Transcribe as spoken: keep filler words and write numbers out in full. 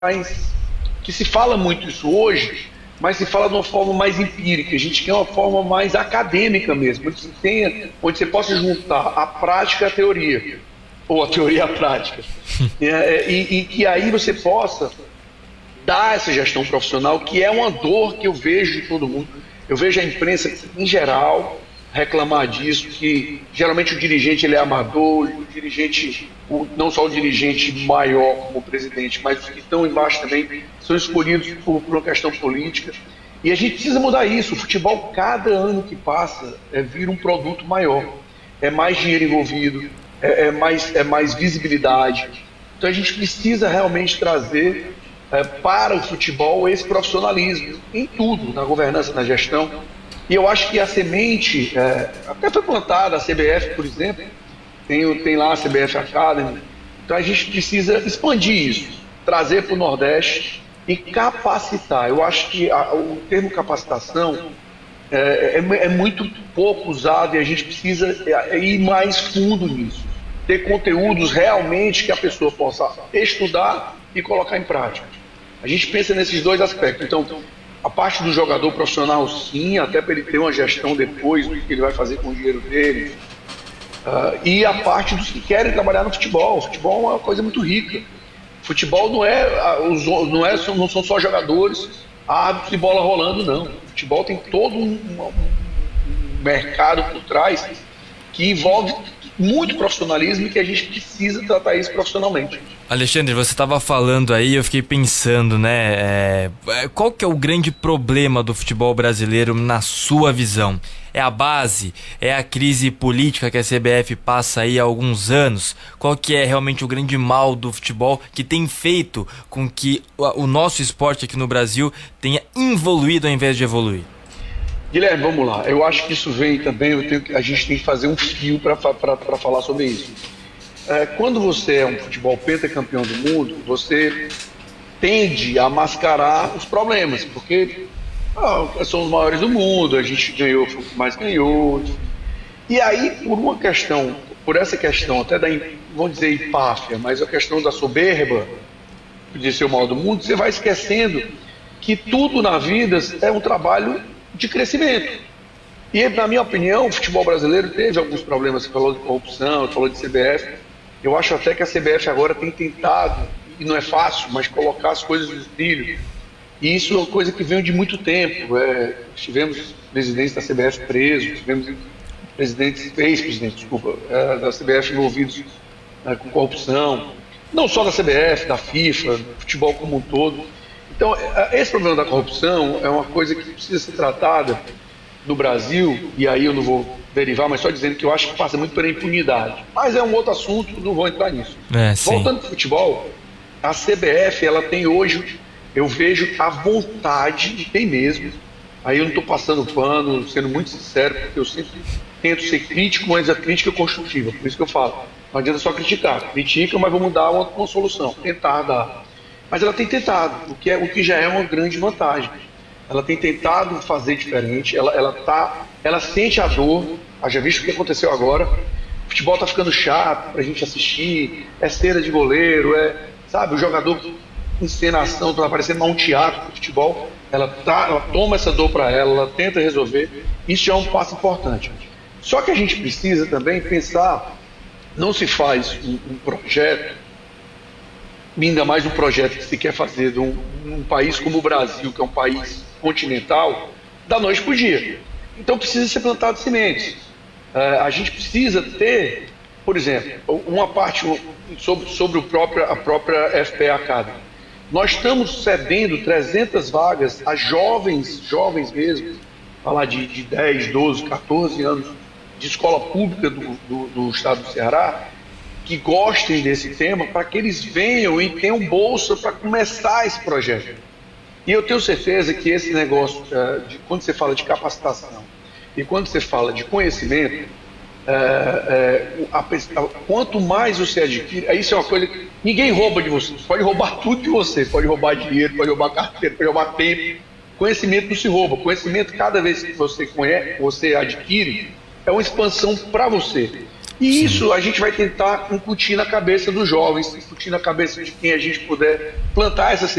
mais, que se fala muito isso hoje, mas se fala de uma forma mais empírica. A gente quer uma forma mais acadêmica mesmo, onde você tenha, onde você possa juntar a prática e a teoria, ou a teoria à prática, é, e, e que aí você possa dar essa gestão profissional, que é uma dor que eu vejo de todo mundo. Eu vejo a imprensa em geral reclamar disso, que geralmente o dirigente ele é amador, o dirigente, o, não só o dirigente maior como o presidente, mas os que estão embaixo também são escolhidos por, por uma questão política. E a gente precisa mudar isso. O futebol, cada ano que passa, é, vira um produto maior. É mais dinheiro envolvido, é, é, mais, é mais visibilidade. Então a gente precisa realmente trazer é, para o futebol esse profissionalismo em tudo, na governança, na gestão. E eu acho que a semente, é, até foi plantada, a C B F, por exemplo, tem, tem lá a C B F Academy. Então a gente precisa expandir isso, trazer para o Nordeste e capacitar. Eu acho que a, o termo capacitação é, é, é muito pouco usado e a gente precisa ir mais fundo nisso. Ter conteúdos realmente que a pessoa possa estudar e colocar em prática. A gente pensa nesses dois aspectos. Então, a parte do jogador profissional, sim, até para ele ter uma gestão depois do que ele vai fazer com o dinheiro dele. Uh, e a parte dos que querem trabalhar no futebol. O futebol é uma coisa muito rica. Futebol não é, não, é, não são só jogadores, árbitros de bola rolando, não. O futebol tem todo um, um mercado por trás que envolve muito profissionalismo e que a gente precisa tratar isso profissionalmente. Alexandre, você estava falando aí, eu fiquei pensando, né, é, qual que é o grande problema do futebol brasileiro na sua visão? É a base? É a crise política que a C B F passa aí há alguns anos? Qual que é realmente o grande mal do futebol que tem feito com que o nosso esporte aqui no Brasil tenha evoluído ao invés de evoluir? Guilherme, vamos lá. Eu acho que isso vem também, eu tenho, a gente tem que fazer um fio para falar sobre isso. É, quando você é um futebol pentacampeão do mundo, você tende a mascarar os problemas, porque ah, são os maiores do mundo, a gente ganhou, foi o que mais ganhou. E aí, por uma questão, por essa questão, até da, vamos dizer, empáfia, mas a questão da soberba de ser o maior do mundo, você vai esquecendo que tudo na vida é um trabalho de crescimento. E, na minha opinião, o futebol brasileiro teve alguns problemas. Você falou de corrupção, você falou de C B F. Eu acho até que a C B F agora tem tentado, e não é fácil, mas colocar as coisas no trilho. E isso é uma coisa que vem de muito tempo. É, tivemos presidentes da C B F presos, tivemos presidentes, ex-presidentes, desculpa, é, da C B F envolvidos é, com corrupção. Não só da C B F, da FIFA, do futebol como um todo. Então, esse problema da corrupção é uma coisa que precisa ser tratada no Brasil, e aí eu não vou derivar, mas só dizendo que eu acho que passa muito pela impunidade. Mas é um outro assunto, não vou entrar nisso. É, Voltando para o futebol, a C B F, ela tem hoje, eu vejo a vontade, e tem mesmo, aí eu não estou passando pano, sendo muito sincero, porque eu sempre tento ser crítico, mas a crítica é construtiva, por isso que eu falo. Não adianta só criticar. Critica, mas vamos dar uma, uma solução, tentar dar. Mas ela tem tentado, o que, é, o que já é uma grande vantagem. Ela tem tentado fazer diferente, ela, ela, tá, ela sente a dor, já visto o que aconteceu agora, o futebol está ficando chato para a gente assistir, é cera de goleiro, é, sabe, o jogador, encenação, está parecendo um teatro do futebol, ela, tá, ela toma essa dor para ela, ela tenta resolver, isso já é um passo importante. Só que a gente precisa também pensar, não se faz um, um projeto, ainda mais um projeto que se quer fazer num, num país como o Brasil, que é um país continental, da noite para o dia. Então precisa ser plantado sementes. Uh, a gente precisa ter, por exemplo, uma parte sobre, sobre o próprio, a própria F P Academy. Nós estamos cedendo trezentas vagas a jovens, jovens mesmo, falar de, de dez, doze, catorze anos, de escola pública do, do, do estado do Ceará, que gostem desse tema, para que eles venham e tenham bolsa para começar esse projeto. E eu tenho certeza que esse negócio, de, quando você fala de capacitação e quando você fala de conhecimento, é, é, a, a, quanto mais você adquire, isso é uma coisa que ninguém rouba de você, pode roubar tudo de você, pode roubar dinheiro, pode roubar carteira, pode roubar tempo. Conhecimento não se rouba, conhecimento, cada vez que você conhece, você adquire, é uma expansão para você. E Sim. isso a gente vai tentar incutir na cabeça dos jovens, incutir na cabeça de quem a gente puder plantar essa